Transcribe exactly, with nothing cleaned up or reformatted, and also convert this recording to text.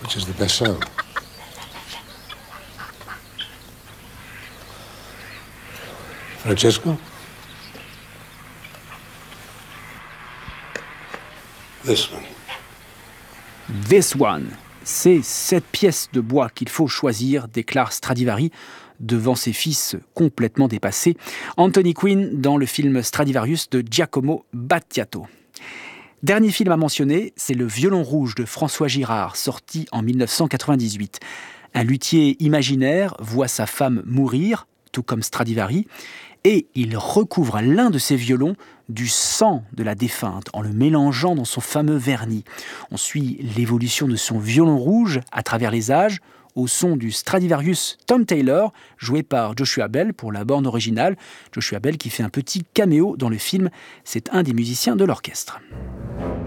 Which is the best sound? Francesco? This one. This one. C'est cette pièce de bois qu'il faut choisir, déclare Stradivari devant ses fils complètement dépassés. Anthony Quinn dans le film Stradivarius de Giacomo Battiato. Dernier film à mentionner, c'est Le Violon rouge de François Girard, sorti en dix-neuf cent quatre-vingt-dix-huit. Un luthier imaginaire voit sa femme mourir, tout comme Stradivari, et il recouvre l'un de ses violons du sang de la défunte en le mélangeant dans son fameux vernis. On suit l'évolution de son violon rouge à travers les âges, au son du Stradivarius Tom Taylor, joué par Joshua Bell pour la bande originale. Joshua Bell qui fait un petit caméo dans le film, c'est un des musiciens de l'orchestre.